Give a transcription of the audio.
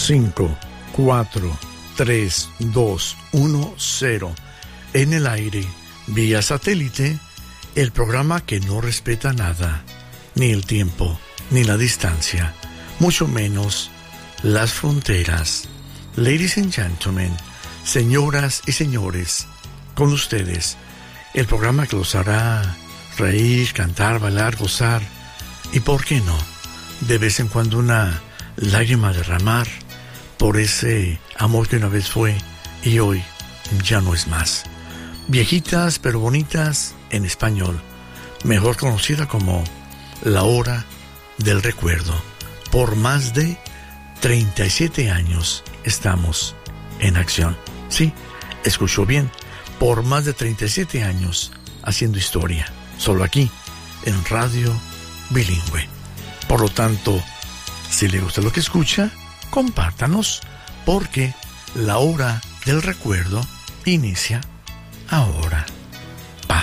5, 4, 3, 2, 1, 0. En el aire, vía satélite, el programa que no respeta nada, ni el tiempo, ni la distancia, mucho menos las fronteras. Ladies and gentlemen, señoras y señores, con ustedes, el programa que los hará reír, cantar, bailar, gozar y, ¿por qué no?, de vez en cuando una lágrima derramar por ese amor que una vez fue y hoy ya no es más. Viejitas pero bonitas en español, mejor conocida como La Hora del Recuerdo. Por más de 37 años estamos en acción. Sí, escuchó bien, por más de 37 años haciendo historia, solo aquí, en Radio Bilingüe. Por lo tanto, si le gusta lo que escucha, compártanos, porque La Hora del Recuerdo inicia ahora.